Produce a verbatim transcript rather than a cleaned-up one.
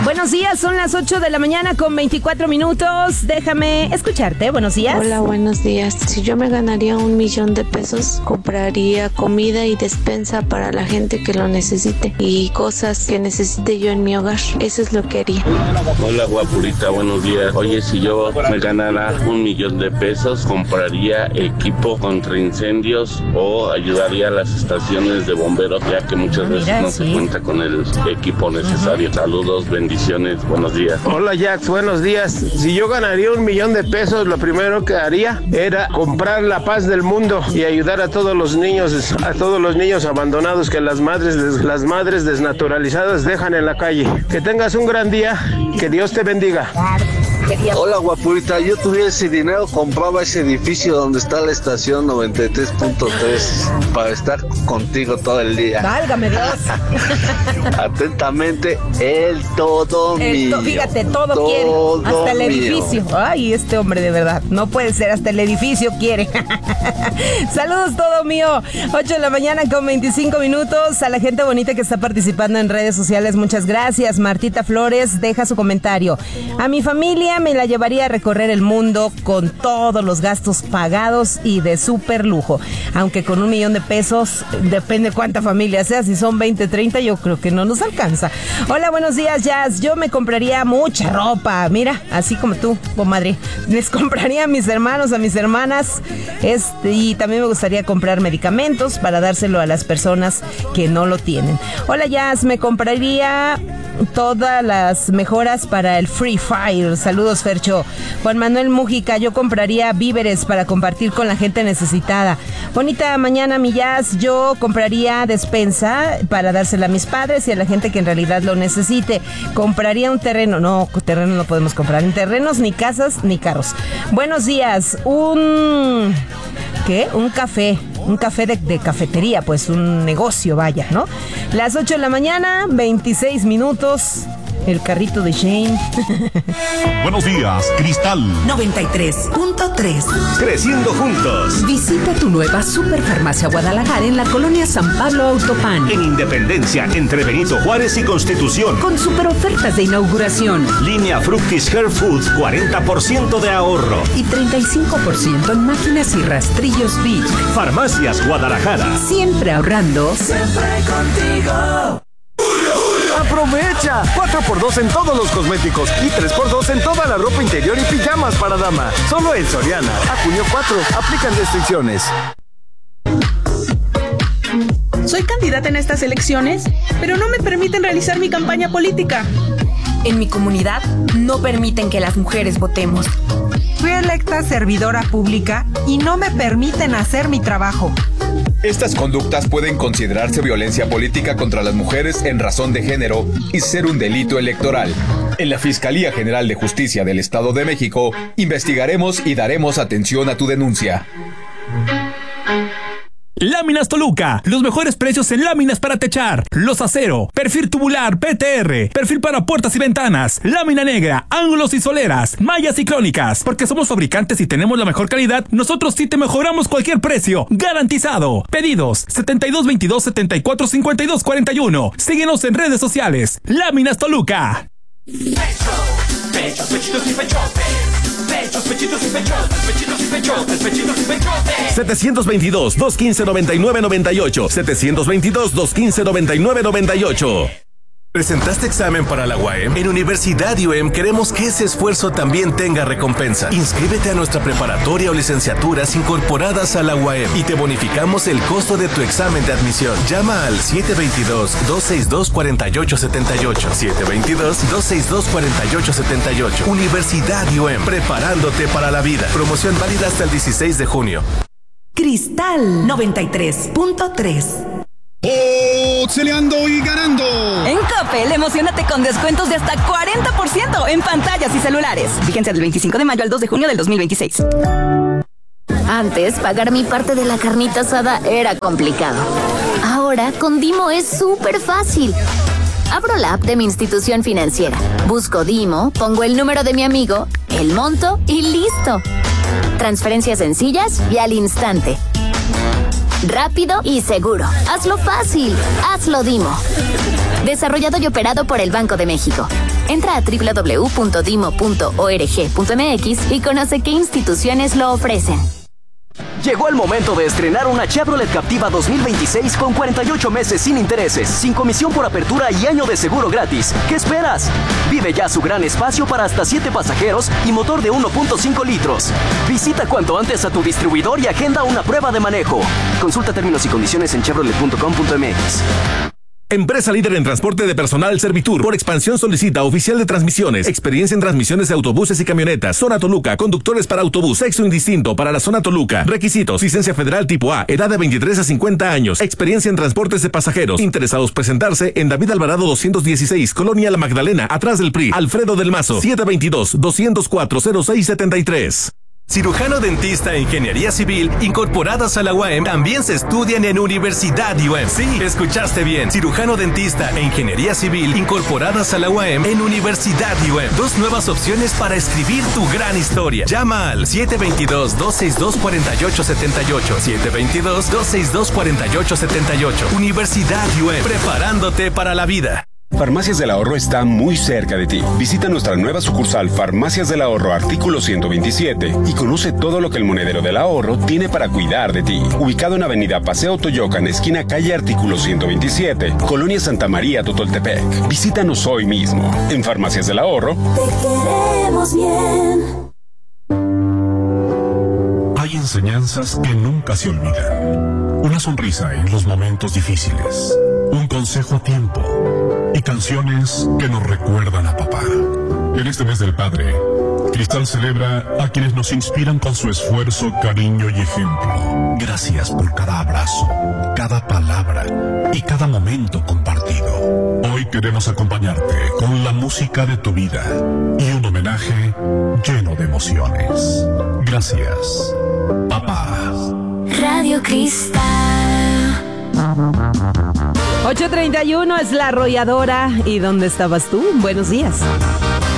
Buenos días, son las ocho de la mañana con veinticuatro minutos. Déjame escucharte. Buenos días. Hola, buenos días. Si yo me ganaría un millón de pesos, compraría comida y despensa para la gente que lo necesite y cosas que necesite yo en mi hogar. Eso es lo que haría. Hola, guapurita, buenos días. Oye, si yo me ganara un millón de pesos, compraría equipo contra incendios o ayudaría a las estaciones de bomberos, ya que muchas veces Mira, no sí. se cuenta con el equipo necesario. Uh-huh. Saludos, bendiciones, buenos días. Hola, Jax, buenos días. Si yo ganaría un millón de pesos, lo primero que haría era comprar la paz del mundo y ayudar a todos los niños, a todos los niños abandonados que las madres, las madres desnaturalizadas dejan en la calle. Que tengas un gran día, que Dios te bendiga. Hola, guapurita, yo tuviera ese dinero, compraba ese edificio donde está la estación noventa y tres punto tres para estar contigo todo el día. Válgame Dios. Atentamente, el todo el mío. To, fíjate, todo, todo quiere, hasta el edificio. Mío. Ay, este hombre de verdad, no puede ser, hasta el edificio quiere. Saludos, todo mío. ocho de la mañana con veinticinco minutos. A la gente bonita que está participando en redes sociales, muchas gracias. Martita Flores deja su comentario. A mi familia me la llevaría a recorrer el mundo con todos los gastos pagados y de súper lujo. Aunque con un millón de pesos, depende cuánta familia sea, si son veinte, treinta, yo creo que no nos alcanza. Hola, buenos días, Jazz. Yo me compraría mucha ropa, mira, así como tú, comadre. Les compraría a mis hermanos, a mis hermanas, este, y también me gustaría comprar medicamentos para dárselo a las personas que no lo tienen. Hola, Jazz, me compraría todas las mejoras para el Free Fire. Saludos, Fercho. Juan Manuel Mújica, yo compraría víveres para compartir con la gente necesitada. Bonita mañana, mi Jazz. Yo compraría despensa para dársela a mis padres y a la gente que en realidad lo necesite. Compraría un terreno. No, terreno no podemos comprar. En terrenos, ni casas, ni carros. Buenos días. Un... ¿Qué? Un café. Un café de, de cafetería, pues un negocio, vaya, ¿no? Las ocho de la mañana, veintiséis minutos. El carrito de Shane. Buenos días, Cristal noventa y tres punto tres. Creciendo juntos. Visita tu nueva Superfarmacia Guadalajara en la colonia San Pablo Autopan. En Independencia, entre Benito Juárez y Constitución. Con super ofertas de inauguración. Línea Fructis Hair Food, cuarenta por ciento de ahorro. Y treinta y cinco por ciento en máquinas y rastrillos Bic. Farmacias Guadalajara. Siempre ahorrando. Siempre contigo. ¡Aprovecha! cuatro por dos en todos los cosméticos y tres por dos en toda la ropa interior y pijamas para dama. Solo en Soriana. A junio cuatro. Aplican restricciones. Soy candidata en estas elecciones, pero no me permiten realizar mi campaña política. En mi comunidad no permiten que las mujeres votemos. Fui electa servidora pública y no me permiten hacer mi trabajo. Estas conductas pueden considerarse violencia política contra las mujeres en razón de género y ser un delito electoral. En la Fiscalía General de Justicia del Estado de México, investigaremos y daremos atención a tu denuncia. Láminas Toluca, los mejores precios en láminas para techar, los acero, perfil tubular, P T R, perfil para puertas y ventanas, lámina negra, ángulos y soleras, mallas y crónicas. Porque somos fabricantes y tenemos la mejor calidad, nosotros sí te mejoramos cualquier precio, garantizado. Pedidos setenta y dos veintidós setenta y cuatro cincuenta y dos cuarenta y uno. Síguenos en redes sociales. Láminas Toluca. Pecho, pechos, pechitos y pechotes. Pechos, pechitos y pechotes, pechitos y pechotes, pechitos y pechotes. setecientos veintidós, doscientos quince, noventa y nueve noventa y ocho. setecientos veintidós, doscientos quince, noventa y nueve noventa y ocho. ¿Presentaste examen para la U A M? En Universidad I U E M queremos que ese esfuerzo también tenga recompensa. Inscríbete a nuestra preparatoria o licenciaturas incorporadas a la U A M y te bonificamos el costo de tu examen de admisión. Llama al siete veintidós, doscientos sesenta y dos, cuarenta y ocho setenta y ocho. siete veintidós, doscientos sesenta y dos, cuarenta y ocho setenta y ocho. Universidad I U E M, preparándote para la vida. Promoción válida hasta el dieciséis de junio. Cristal noventa y tres punto tres. ¡Oxeleando y ganando! En Coppel, emocionate con descuentos de hasta cuarenta por ciento en pantallas y celulares. Vigencia del veinticinco de mayo al dos de junio del dos mil veintiséis. Antes, pagar mi parte de la carnita asada era complicado. Ahora, con Dimo es súper fácil. Abro la app de mi institución financiera, busco Dimo, pongo el número de mi amigo, el monto y listo. Transferencias sencillas y al instante. Rápido y seguro. Hazlo fácil. Hazlo Dimo. Desarrollado y operado por el Banco de México. Entra a doble u doble u doble u punto dimo punto org punto eme equis y conoce qué instituciones lo ofrecen. Llegó el momento de estrenar una Chevrolet Captiva dos mil veintiséis con cuarenta y ocho meses sin intereses, sin comisión por apertura y año de seguro gratis. ¿Qué esperas? Vive ya su gran espacio para hasta siete pasajeros y motor de uno punto cinco litros. Visita cuanto antes a tu distribuidor y agenda una prueba de manejo. Consulta términos y condiciones en chevrolet punto com punto eme equis. Empresa líder en transporte de personal Servitur. Por expansión solicita oficial de transmisiones, experiencia en transmisiones de autobuses y camionetas. Zona Toluca, conductores para autobús, sexo indistinto para la zona Toluca. Requisitos: licencia federal tipo A, edad de veintitrés a cincuenta años, experiencia en transportes de pasajeros. Interesados presentarse en David Alvarado doscientos dieciséis, Colonia La Magdalena, atrás del P R I. Alfredo del Mazo, siete veintidós, doscientos cuatro, cero seis setenta y tres. Cirujano dentista e ingeniería civil incorporadas a la U A M también se estudian en Universidad U A M. Sí, escuchaste bien. Cirujano dentista e ingeniería civil incorporadas a la U A M en Universidad U A M. Dos nuevas opciones para escribir tu gran historia. Llama al siete veintidós, dos sesenta y dos, cuarenta y ocho setenta y ocho. siete veintidós, dos sesenta y dos, cuarenta y ocho setenta y ocho. Universidad U A M, preparándote para la vida. Farmacias del Ahorro está muy cerca de ti. Visita nuestra nueva sucursal Farmacias del Ahorro Artículo ciento veintisiete y conoce todo lo que el Monedero del Ahorro tiene para cuidar de ti. Ubicado en Avenida Paseo Toyocan, esquina calle Artículo ciento veintisiete, Colonia Santa María, Totoltepec. Visítanos hoy mismo. En Farmacias del Ahorro Te queremos bien. Hay enseñanzas que nunca se olvidan. Una sonrisa en los momentos difíciles. Un consejo a tiempo. Y canciones que nos recuerdan a papá. En este mes del padre, Cristal celebra a quienes nos inspiran con su esfuerzo, cariño y ejemplo. Gracias por cada abrazo, cada palabra y cada momento compartido. Hoy queremos acompañarte con la música de tu vida y un homenaje lleno de emociones. Gracias, papá. Radio Cristal. ocho treinta y uno es La Arrolladora. ¿Y dónde estabas tú? Buenos días.